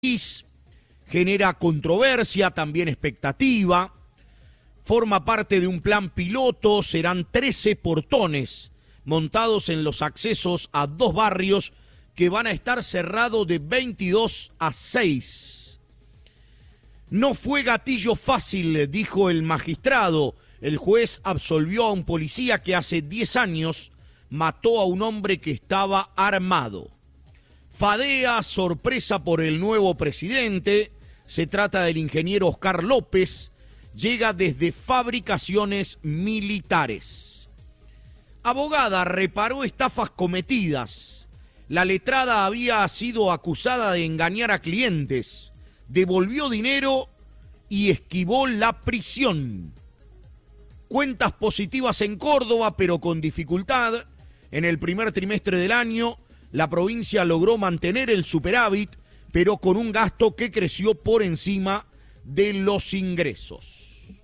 genera controversia, también expectativa. Forma parte de un plan piloto, serán 13 portones montados en los accesos a 2 barrios que van a estar cerrados de 22 a 6. No fue gatillo fácil, dijo el magistrado. El juez absolvió a un policía que hace 10 años mató a un hombre que estaba armado. Fadea, sorpresa por el nuevo presidente. Se trata del ingeniero Oscar López. Llega desde Fabricaciones Militares. Abogada reparó estafas cometidas. La letrada había sido acusada de engañar a clientes. Devolvió dinero y esquivó la prisión. Cuentas positivas en Córdoba, pero con dificultad. En el primer trimestre del año, la provincia logró mantener el superávit, pero con un gasto que creció por encima de los ingresos.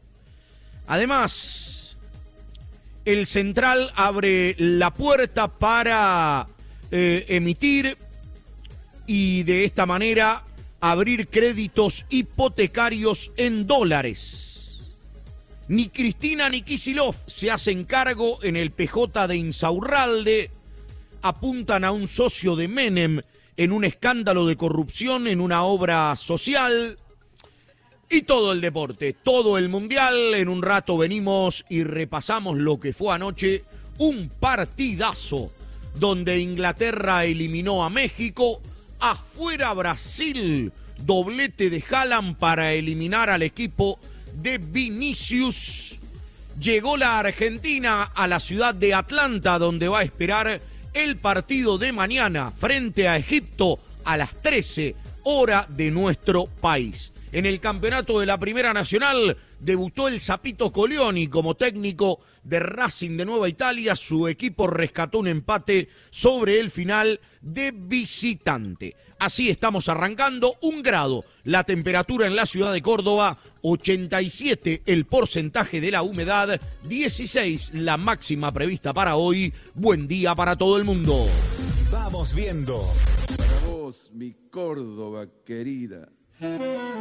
Además, el Central abre la puerta para emitir y de esta manera abrir créditos hipotecarios en dólares. Ni Cristina ni Kicillof se hacen cargo en el PJ de Insaurralde. Apuntan a un socio de Menem en un escándalo de corrupción en una obra social. Y todo el deporte, todo el mundial. En un rato venimos y repasamos lo que fue anoche. Un partidazo donde Inglaterra eliminó a México. Afuera Brasil, doblete de Haaland para eliminar al equipo de Vinicius. Llegó la Argentina a la ciudad de Atlanta, donde va a esperar el partido de mañana frente a Egipto a las 13 horas de nuestro país. En el campeonato de la Primera Nacional debutó el Sapito Colioni como técnico de Racing de Nueva Italia. Su equipo rescató un empate sobre el final de visitante. Así estamos arrancando. 1 grado la temperatura en la ciudad de Córdoba, 87 el porcentaje de la humedad, 16 la máxima prevista para hoy. Buen día para todo el mundo. Vamos viendo. Para vos, mi Córdoba querida.